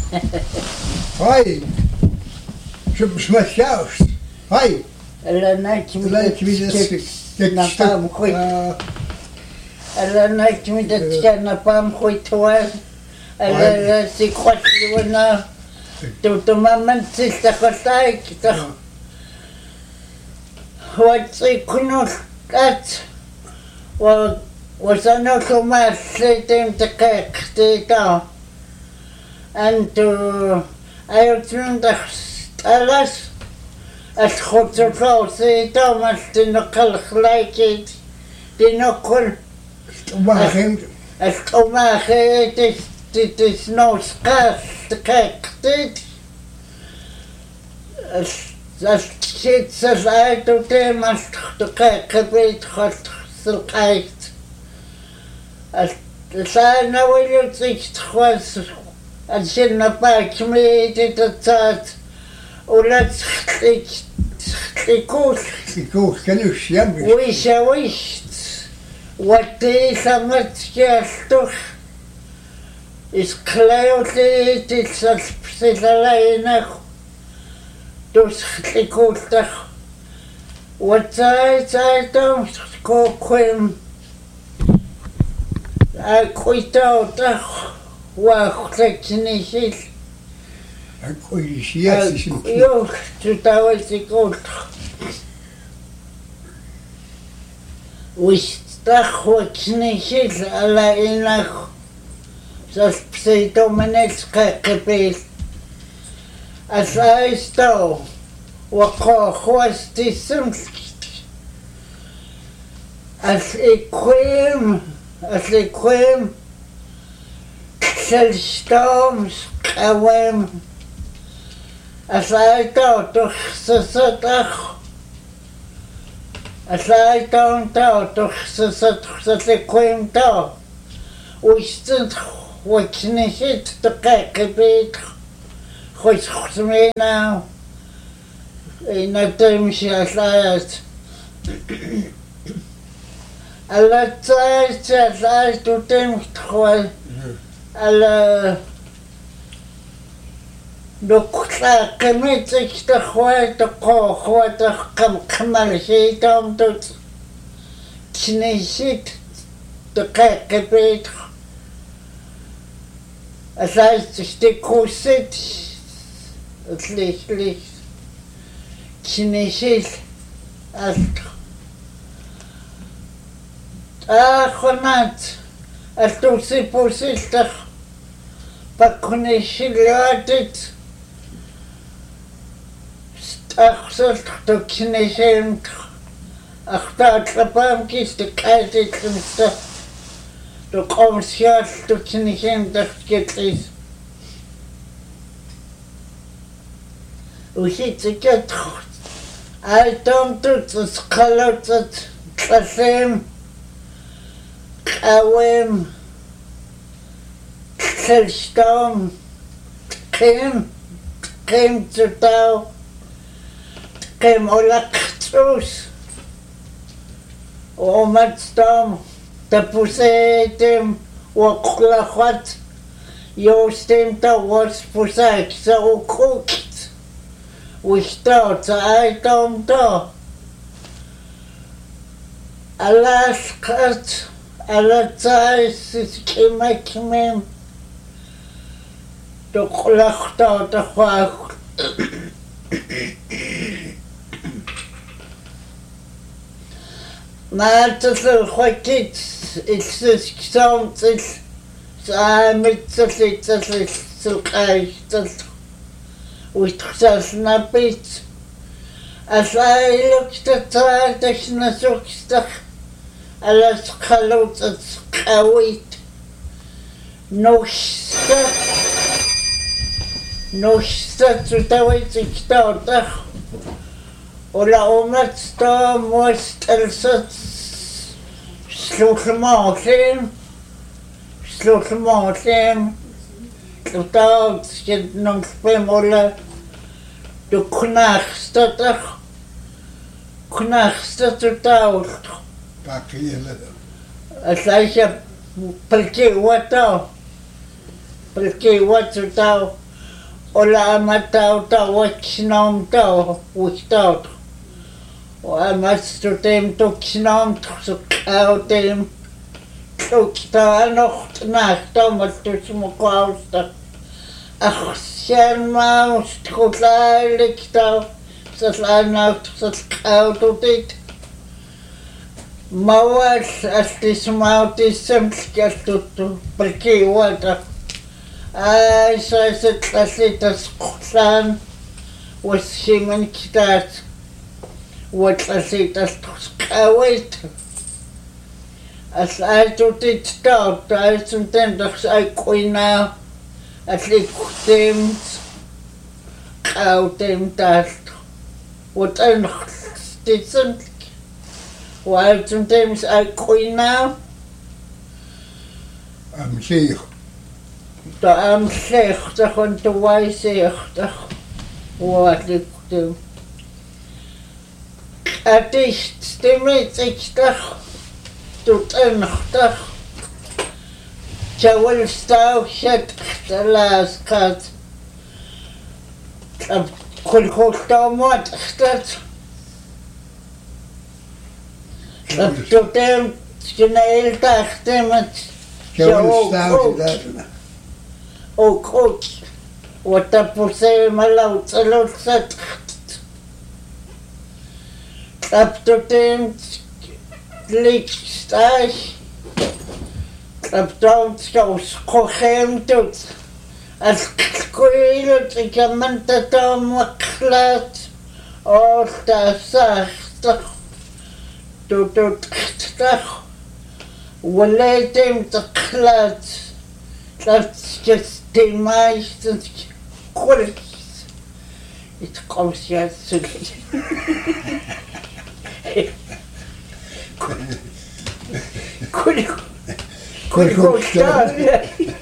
Hoi. Смачаешь. Hoi. Laat me dat je naar pam gooit hoor. En ik god je na. Toen de mama zegt dat ik toch. Wat ik nog dat. Was er nog maar zitten te kijken. En toen hij toen dacht alles. Als God zo zou zitten, maar het nog gelijk is. Die nog kon. Als oma het is nog schaars te kijken. Als zit ze uit op de maar te kijken weet God zo kijkt. Als zij nou wil zich was, als je naar buiten mee dat staat, omdat ik koos kan u zien. wist. Wat is met je toch? Is klein, het is als precies alleen. Dus ik koos toch. Wat zij dan koken. Ik weet toch. Wacht, ik niet is. Jo, toen was ik ook. Wist toch wat niet is, alleen nog. Zoals pseudomenes gebeurd. Als hij stond, wat was die soms. Als ik kwam, zelfs kwam. Als hij toch zo toch. Als hij toch zo ik kwam toch. Wist het wat niet is te kijken beter. Goed mee nou. En dat je als uit. Alle tijd als hij doet hem gewoon. Alle dokter met zich te gooien te koken toch kan maar zitten om tot niet zit te kijken beter. Als hij de koers zit, het licht. Niet zit als gonaat. Als toen ze posistig. Pakkunishil het. Ach, zo toch kinishim. Ach, dat lapamkis de keizer tenste. De komstjaar toch kinishim dat is. Hoe zit ik het goed? Hij dan doet het kalot het klasem. Kawem. Zelfstom, Kim totaal, Kim olaktroos, omatstom, de poesetem, waklachwat, joostem te was poesek, zo kookt, wistot, ze uitom to. Alaskat, alatzais is kimekimem. De klachten te wacht. Maar het is een goed iets. Het is soms met zo krijgt het. Hoe het snap iets. Als hij lukt het uit, is het zoekst. Alles gelooft het schouwt. Nog steeds uiteindelijk ik sta toch. Ola omdat sta moest er zit slotmaken. Totaal zit nog spelen de knaagste toch. Knaagste totaal. Pak je. Als je perché wat totaal. Olamatauta waksnomto wiktot. Amastutem tuksnomto sukautem tuktaanocht nachtomatusmukausta. Achsen maust kutlailiktau satlanaut satkaututit. Mawal astismautissemskastuttu perkiwata. Ai saiset asitas kutlan wasiman kitat. What asitas kawait. As I tutit stout, I sometimes I quina at likutim kautim tast. What I stitsen. While sometimes I quina. أمشيخ Da am slecht on te wijzig. Wat likutim. Het is stemmet ik dag. Tot een dag. Jawel stouw zet de laatste kat. Kon goed wat dat. Tot een hele dag stemmet. شاول ستاوتي ذات Ook goed. Wat dat voor zijn maar laut zet. Klap tot een lichtstaag. Klap tot zoals kochen doet. Als kwijt ik heb het dan geklaat. Of dat zacht. Tot het dag. Wanneer het geklaat. Dat is de meeste kwaliteit. Het komt ja zo. Kun je goed staan?